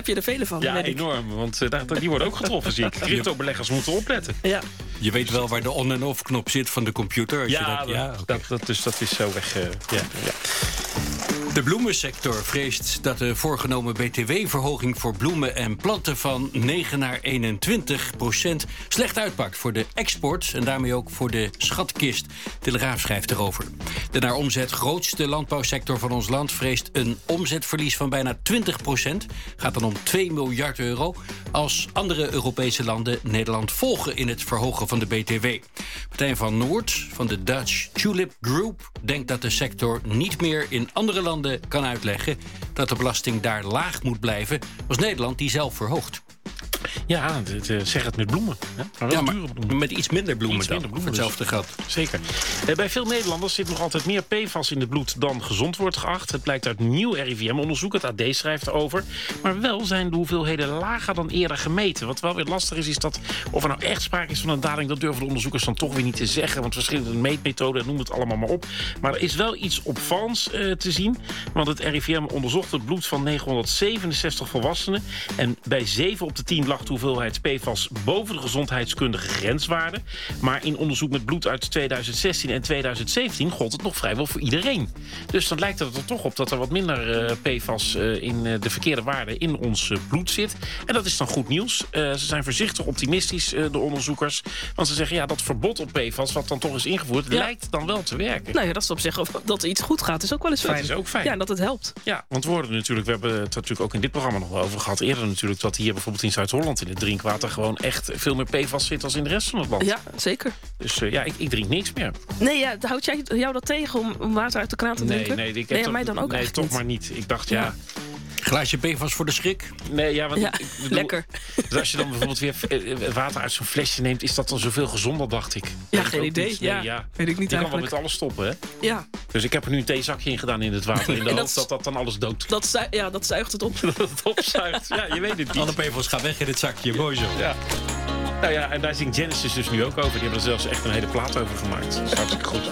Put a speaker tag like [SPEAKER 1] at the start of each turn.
[SPEAKER 1] je er vele van.
[SPEAKER 2] Ja, enorm. Want die worden ook getroffen, zie ik. Crypto-beleggers moeten opletten.
[SPEAKER 1] Ja.
[SPEAKER 3] Je weet wel waar de on- en off-knop zit van de computer. Als
[SPEAKER 2] dat is zo weg. Ja.
[SPEAKER 3] De bloemensector vreest dat de voorgenomen btw-verhoging voor bloemen en planten van 9 naar 21% slecht uitpakt voor de export en daarmee ook voor de schatkist. Telegraaf schrijft erover. De naar omzet grootste landbouwsector van ons land vreest een omzetverlies van bijna 20%. Gaat dan om 2 miljard euro. Als andere Europese landen Nederland volgen in het verhogen van de btw. Martijn van Noord van de Dutch Tulip Group denkt dat de sector niet meer in andere landen kan uitleggen dat de belasting daar laag moet blijven als Nederland die zelf verhoogt.
[SPEAKER 2] Ja, zeg het met bloemen. Hè? Maar wel dure bloemen.
[SPEAKER 3] Met iets minder bloemen
[SPEAKER 2] Iets minder
[SPEAKER 3] voor hetzelfde geld.
[SPEAKER 2] Zeker. Bij veel Nederlanders zit nog altijd meer PFAS in het bloed dan gezond wordt geacht. Het blijkt uit nieuw RIVM-onderzoek. Het AD schrijft erover. Maar wel zijn de hoeveelheden lager dan eerder gemeten. Wat wel weer lastig is dat of er nou echt sprake is van een daling, dat durven de onderzoekers dan toch weer niet te zeggen. Want verschillende meetmethoden, noem het allemaal maar op. Maar er is wel iets opvallends te zien. Want het RIVM onderzocht het bloed van 967 volwassenen. En bij 7 op de 10 lag de hoeveelheid PFAS boven de gezondheidskundige grenswaarde. Maar in onderzoek met bloed uit 2016 en 2017 gold het nog vrijwel voor iedereen. Dus dan lijkt het er toch op dat er wat minder PFAS in de verkeerde waarde in ons bloed zit. En dat is dan goed nieuws. Ze zijn voorzichtig optimistisch, de onderzoekers. Want ze zeggen, dat verbod op PFAS, wat dan toch is ingevoerd, lijkt dan wel te werken.
[SPEAKER 1] Nou ja, dat is op zich dat er iets goed gaat, is ook wel eens fijn.
[SPEAKER 2] Dat is ook fijn.
[SPEAKER 1] Ja, dat het helpt.
[SPEAKER 2] Ja, want we hebben het natuurlijk ook in dit programma nog wel over gehad. Eerder natuurlijk dat hier bijvoorbeeld in Zuid-Holland in het drinkwater gewoon echt veel meer PFAS zit als in de rest van het land.
[SPEAKER 1] Ja, zeker.
[SPEAKER 2] Dus ik drink niks meer.
[SPEAKER 1] Nee, houdt jou dat tegen om water uit de kraan te drinken?
[SPEAKER 2] Nee,
[SPEAKER 1] mij dan ook
[SPEAKER 2] nee, toch niet. Maar niet. Ik dacht,
[SPEAKER 3] Glaasje PFAS voor de schrik?
[SPEAKER 2] Nee, want ik bedoel,
[SPEAKER 1] lekker.
[SPEAKER 2] Dus als je dan bijvoorbeeld weer water uit zo'n flesje neemt, is dat dan zoveel gezonder, dacht ik.
[SPEAKER 1] Ja, geen idee. Weet ik niet.
[SPEAKER 2] Je kan wel met alles stoppen, hè?
[SPEAKER 1] Ja.
[SPEAKER 2] Dus ik heb er nu een theezakje in gedaan in het water. In de hoop dat dan alles dood.
[SPEAKER 1] Dat zuigt het op.
[SPEAKER 2] Dat het opzuigt. Ja, je weet het niet.
[SPEAKER 3] Alle PFAS gaan weg in het zakje. Mooi zo.
[SPEAKER 2] Ja. Nou ja, en daar zingt Genesis dus nu ook over. Die hebben er zelfs echt een hele plaat over gemaakt. Dat is hartstikke goed.